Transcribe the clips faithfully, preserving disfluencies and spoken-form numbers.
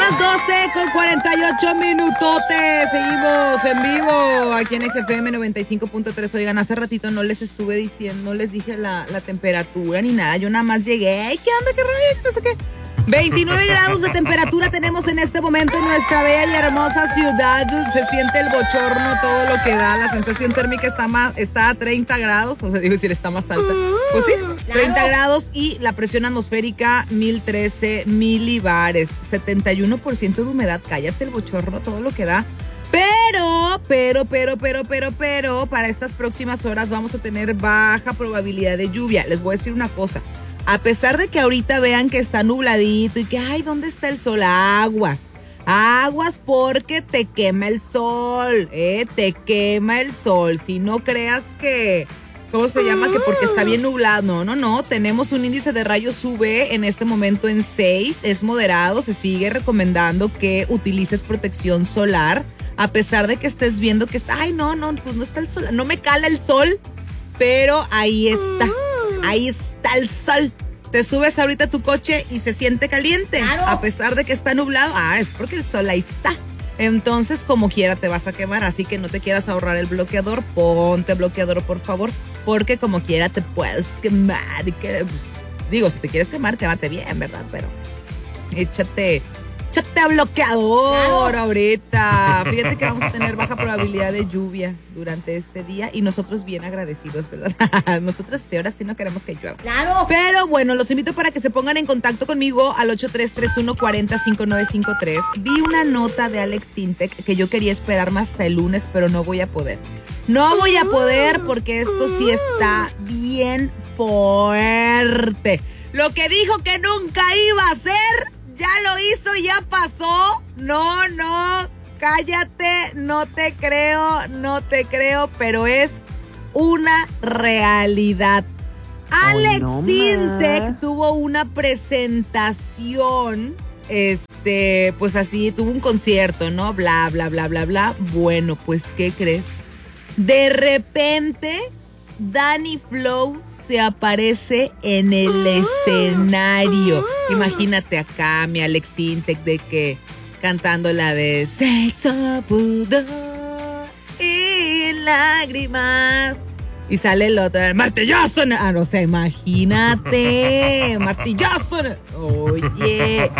las doce con cuarenta y ocho minutotes. Seguimos en vivo aquí en X F M noventa y cinco punto tres. Oigan, hace ratito no les estuve diciendo, no les dije la, la temperatura ni nada. Yo nada más llegué. Ay, ¿qué onda? ¿Qué rollo? No sé qué. veintinueve grados de temperatura tenemos en este momento en nuestra bella y hermosa ciudad. Se siente el bochorno, todo lo que da. La sensación térmica está más, está a treinta grados. O sea, digo, si está más alta. Pues sí, treinta grados y la presión atmosférica mil trece milibares. setenta y uno por ciento de humedad. Cállate el bochorno, todo lo que da. Pero, pero, pero, pero, pero, pero, para estas próximas horas vamos a tener baja probabilidad de lluvia. Les voy a decir una cosa. A pesar de que ahorita vean que está nubladito y que, ay, ¿dónde está el sol? Aguas, aguas porque te quema el sol, eh, te quema el sol. Si no creas que, ¿cómo se llama? Que porque está bien nublado. No, no, no, tenemos un índice de rayos U V en este momento en seis, es moderado, se sigue recomendando que utilices protección solar, a pesar de que estés viendo que está, ay, no, no, pues no está el sol, no me cala el sol, pero ahí está. Ahí está el sol. Te subes ahorita a tu coche y se siente caliente. Claro. A pesar de que está nublado. Ah, es porque el sol ahí está. Entonces, como quiera te vas a quemar. Así que no te quieras ahorrar el bloqueador. Ponte bloqueador, por favor. Porque como quiera te puedes quemar. Y que, pues, digo, si te quieres quemar, quémate bien, ¿verdad? Pero échate... Échate a bloqueador, claro, ahorita. Fíjate que vamos a tener baja probabilidad de lluvia durante este día y nosotros bien agradecidos, ¿verdad? Nosotros sí, ahora sí no queremos que llueva. Claro. Pero bueno, los invito para que se pongan en contacto conmigo al ocho tres tres uno cuatro cero cinco nueve cinco tres. Vi una nota de Alex Sintek que yo quería esperarme hasta el lunes, pero no voy a poder. No voy a poder porque esto sí está bien fuerte. Lo que dijo que nunca iba a hacer... ya lo hizo, ya pasó. No, no, cállate, no te creo, no te creo, pero es una realidad. Alex no Sintek tuvo una presentación, este, pues así, tuvo un concierto, ¿no? Bla, bla, bla, bla, bla. Bueno, pues, ¿qué crees? De repente... Danny Flow se aparece en el escenario. Imagínate acá, mi Alex Sintek, de que cantando la de Sexo, pudor y lágrimas. Y sale el otro, el martillazo. Ah, no sé, imagínate. Martillazo. Oye,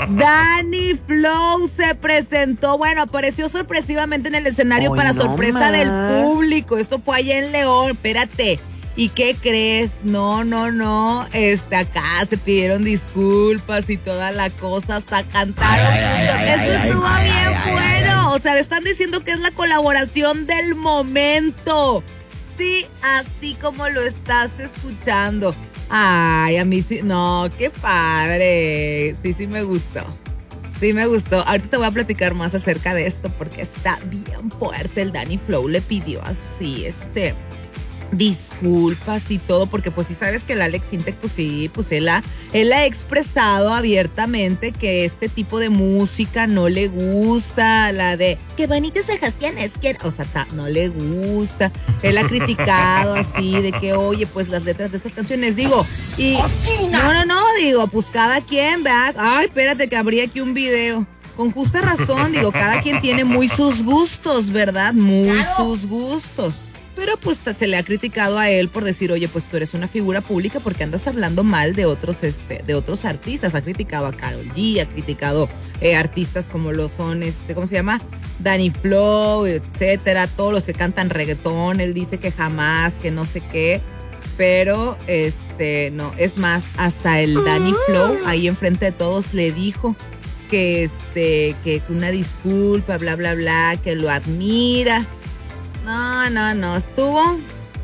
Danny Flow se presentó. Bueno, apareció sorpresivamente en el escenario. Oy, para no sorpresa más. Del público. Esto fue allá en León. Espérate. ¿Y qué crees? No, no, no. Este, acá se pidieron disculpas y toda la cosa. Hasta cantaron. Ay, ay, ay, Esto ay, estuvo ay, bien ay, bueno. Ay, ay. O sea, le están diciendo que es la colaboración del momento. Sí, así como lo estás escuchando. Ay, a mí sí, no, qué padre. Sí, sí me gustó. Sí me gustó. Ahorita te voy a platicar más acerca de esto porque está bien fuerte. El Danny Flow le pidió así, este... disculpas y todo, porque pues sí sabes que el Alex Sintek, pues sí, pues él ha, él ha expresado abiertamente que este tipo de música no le gusta, la de qué bonitas cejas tienes, que, o sea, ta, no le gusta. Él ha criticado así de que, oye, pues las letras de estas canciones, digo, y no, no, no, digo, pues cada quien, ¿verdad? Ay, espérate que abrí aquí un video. Con justa razón, digo, cada quien tiene muy sus gustos, ¿verdad? Muy claro. sus gustos. Pero pues se le ha criticado a él por decir, oye, pues tú eres una figura pública porque andas hablando mal de otros, este, de otros artistas. Ha criticado a Karol G, ha criticado eh, artistas como lo son, este, ¿cómo se llama? Danny Flow, etcétera, todos los que cantan reggaetón. Él dice que jamás, que no sé qué. Pero, este, no, es más, hasta el Danny Flow ahí enfrente de todos le dijo que, este, que una disculpa, bla, bla, bla, que lo admira. No, no, no, estuvo,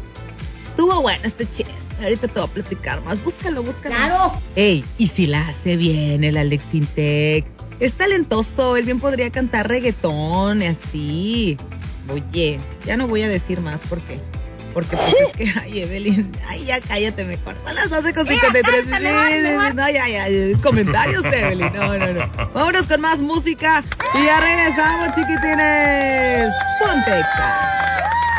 estuvo bueno este chisme. Ahorita te voy a platicar más, búscalo, búscalo. ¡Claro! Ey, y si la hace bien el Alex Sintek, es talentoso, él bien podría cantar reggaetón y así. Oye, ya no voy a decir más, ¿por qué? Porque pues es que, ay, Evelyn, ay, ya cállate mejor. Son las doce con cincuenta y tres. No, ya, ya, comentarios, Evelyn. No, no, no. Vámonos con más música y ya regresamos, chiquitines. Ponte acá.